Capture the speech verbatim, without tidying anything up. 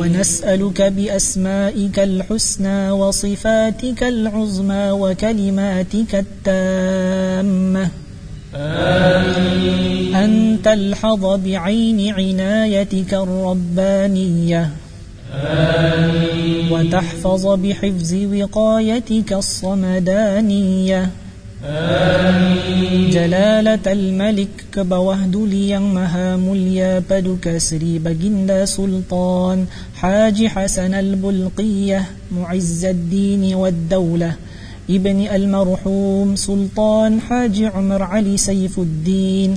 ونسألك بأسمائك الحسنى وصفاتك العظمى وكلماتك التامة آمين أن تلحظ بعين عنايتك الربانية آمين وتحفظ بحفظ وقايتك الصمدانية آمين جلالة الملك كبوهدليا مهامليا بدك سري بجند سلطان حاج حسن البلقية معز الدين والدولة ابن المرحوم سلطان حاج عمر علي سيف الدين